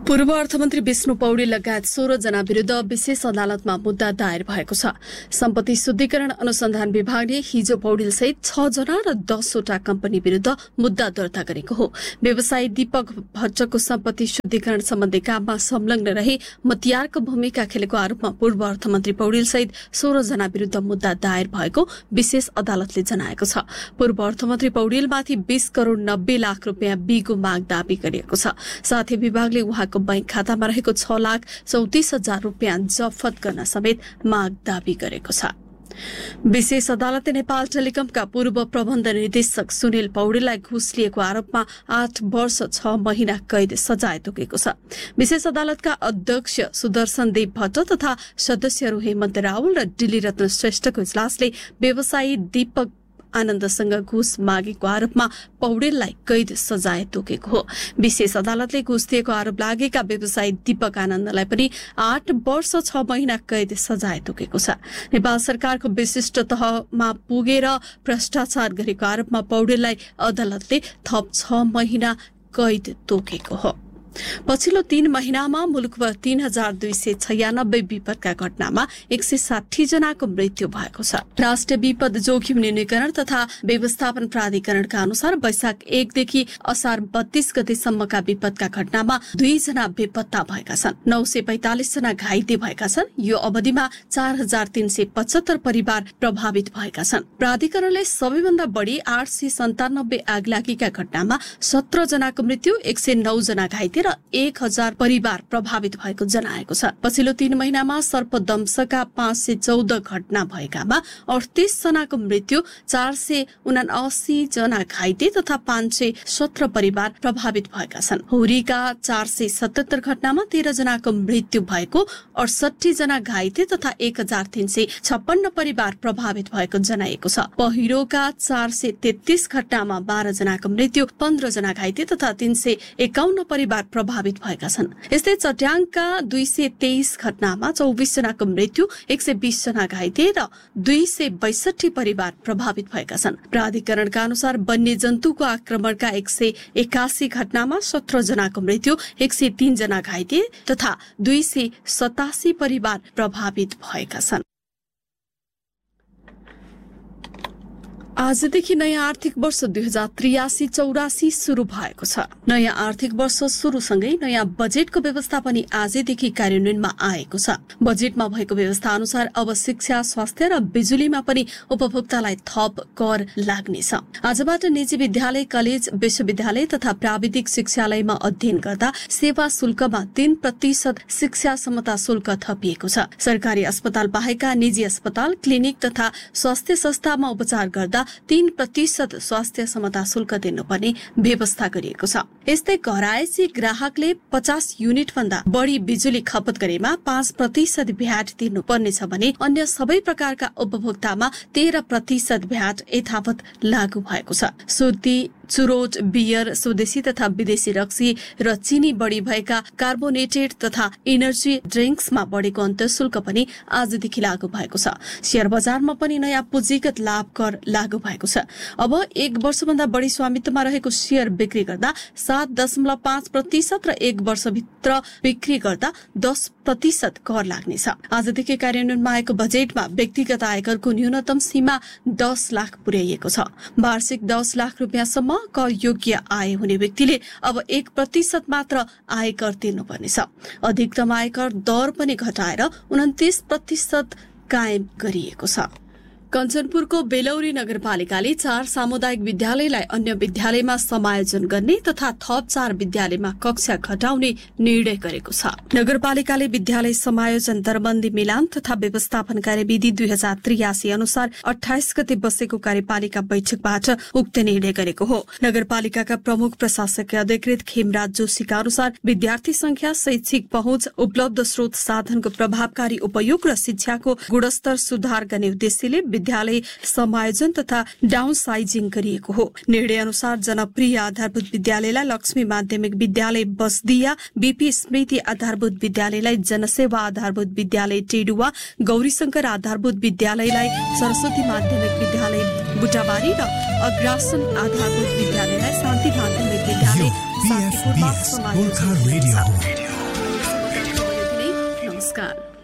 पूर्व अर्थमन्त्री विष्णु पौडेल लगायत 16 जना विरुद्ध विशेष अदालतमा मुद्दा दायर भएको छ। सम्पत्ति शुद्धिकरण अनुसन्धान विभागले हिजो पौडेल सहित 6 जना र 10 वटा कम्पनी विरुद्ध मुद्दा दर्ता गरेको हो। व्यवसायी दीपक भट्टको सम्पत्ति शुद्धिकरण सम्बन्धी काममा संलग्न रही मतियारको भूमिका खेलेको आरोपमा पूर्व अर्थमन्त्री पौडेल सहित 16 जना विरुद्ध मुद्दा दायर भएको विशेष अदालतले जनाएको छ। पूर्व अर्थमन्त्री पौडेलमाथि 20 करोड़ 90 लाख रुपियाँ बिगो माग दावी गरिएको छ। साथै विभागले उहाँको बैंक खातामा रहेको 6,34,000 रुपियाँ जफत गर्न समेत माग दावी गरेको छ। विशेष अदालतले नेपाल टेलिकमका पूर्व प्रबन्ध निर्देशक सुनिल पौडेललाई घुस लिएको आरोपमा 8 वर्ष 6 महिना कैद सजाय तोकेको छ। विशेष अदालतका अध्यक्ष सुदर्शन देव भट्ट तथा सदस्यहरू हेमन्त रावल र डिलीरत्न श्रेष्ठको इजलासले व्यवसायी दीपक आनन्दसँग घुस मागेको आरोपमा पौडेललाई कैद सजाय तोकेको हो। विशेष अदालतले घुस दिएको आरोप लागेका व्यवसायी दीपक आनन्दलाई पनि 8 वर्ष 6 महिना कैद सजाय तोकेको छ। नेपाल सरकारको विशिष्ट तहमा पुगेर भ्रष्टाचार गरेको आरोपमा पौडेललाई अदालतले थप 6 महिना कैद तोकेको हो। पछिल्लो 3 महिनामा मुलुकभर 3,296 विपदका घटनामा 160 जनाको मृत्यु भएको छ। राष्ट्रिय विपद जोखिम न्यूनीकरण तथा व्यवस्थापन प्राधिकरणका अनुसार वैशाख 1 देखि असार 32 गतेसम्मका विपदका घटनामा 2 जना बेपत्ता भएका छन्। 945 जना घाइते भएका छन्। यो अवधिमा 4,375 परिवार प्रभावित भएका छन्। प्राधिकरणले सबैभन्दा बढी 897 आगलागीका घटनामा 17 जनाको मृत्यु, 109 जना घाइते 1,000 परिवार प्रभावित भएको जनाएको छ। पछिल्लो 3 महिनामा सर्पदंशका 514 घटना भएकामा 38 जनाको मृत्यु, 479 जना घाइते तथा 517 परिवार प्रभावित भएका छन्। हुरीका 477 घटनामा 13 जनाको मृत्यु भएको, 68 जना घाइते तथा 1,356 परिवार प्रभावित भएको जनाएको छ। पहिरोका 433 घटनामा 12 जनाको मृत्यु, 15 जना घाइते तथा 351 परिवार प्रभावित भएका छन्। यस्तै चट्याङका 223 घटनामा 24 जनाको मृत्यु, 120 जना घाइते र 262 परिवार प्रभावित भएका छन्। प्राधिकरणका अनुसार वन्यजन्तुको आक्रमणका 181 घटनामा 17 जनाको मृत्यु, 103 जना घाइते तथा 287 परिवार प्रभावित भएका छन्। आजदेखि नयाँ आर्थिक वर्ष 2083-84 शुरू भएको छ। नयाँ आर्थिक वर्ष शुरूसँगै नयाँ बजेटको व्यवस्था पनि आजदेखि कार्यान्वयनमा आएको छ। बजेटमा भएको व्यवस्था अनुसार अब शिक्षा, स्वास्थ्य र बिजुलीमा पनि उपभोक्तालाई थप कर लाग्नेछ। आजबाट निजी विद्यालय, कलेज, विश्वविद्यालय तथा प्राविधिक शिक्षालयमा अध्ययन गर्दा सेवा शुल्कमा 3% शिक्षा समता शुल्क थपिएको छ। सरकारी अस्पताल बाहेकका निजी अस्पताल, क्लिनिक तथा स्वास्थ्य संस्थामा उपचार गर्दा 3% स्वास्थ्य समता शुल्क दिनुपर्ने व्यवस्था गरिएको छ। यस्तै घरायसी ग्राहकले 50 युनिट भन्दा बढी बिजुली खपत गरेमा 5% भ्याट तिर्नुपर्नेछ भने अन्य सबै प्रकारका उपभोक्तामा 13% भ्याट यथावत लागू भएको छ। सुर्ती, चुरोट, बियर, स्वदेशी तथा विदेशी रक्सी र चिनी बढी भएका कार्बोनेटेड तथा एनर्जी ड्रिंक्समा बढेको अन्तःशुल्क पनि आजदेखि लागू भएको छ। शेयर बजारमा पनि नयाँ पुँजीगत लाभ कर लागू भएको छ। अब 1 वर्षभन्दा बढी स्वामित्वमा रहेको शेयर बिक्री गर्दा 7.5% र 1 वर्षभित्र बिक्री गर्दा 10% कर लाग्नेछ। आजदेखि कार्यान्वयनमा आएको बजेटमा व्यक्तिगत आयकरको न्यूनतम सीमा 10 लाख पुर्याइएको छ। वार्षिक 10 लाख रुपियाँसम्म कर योग्य आय हुने व्यक्तिले अब 1% मात्र आयकर तिर्नुपर्नेछ। अधिकतम आयकर दर पनि घटाएर 29% कायम गरिएको छ। कञ्चनपुरको बेलौरी नगरपालिकाले 4 सामुदायिक विद्यालयलाई अन्य विद्यालयमा समायोजन गर्ने तथा थप 4 विद्यालयमा कक्षा घटाउने निर्णय गरेको छ। नगरपालिकाले विद्यालय समायोजन, दरबन्दी मिलान तथा व्यवस्थापन कार्यविधि 2083 अनुसार 28 गते बसेको कार्यपालिका बैठकबाट उक्त निर्णय गरेको हो। नगरपालिकाका प्रमुख प्रशासकीय अधिकृत खेमराज जोशीका अनुसार विद्यार्थी संख्या, शैक्षिक पहुँच, उपलब्ध स्रोत साधनको प्रभावकारी उपयोग र शिक्षाको गुणस्तर सुधार गर्ने उद्देश्यले विद्यालय समायोजन तथा डाउन साइजिङ गरिएको हो। निर्णय अनुसार जनप्रिय आधारभूत विद्यालयलाई लक्ष्मी माध्यमिक विद्यालय बसदिया, बीपी स्मृति आधारभूत विद्यालयलाई जनसेवा आधारभूत विद्यालय टेडुवा, गौरीशंकर आधारभूत विद्यालयलाई सरस्वती माध्यमिक विद्यालय बुटाबारी र अग्रासन आधारभूत विद्यालयलाई शान्ति माध्यमिक विद्यालय साकेपुरमा समायोजन गरिएको छ। नमस्कार।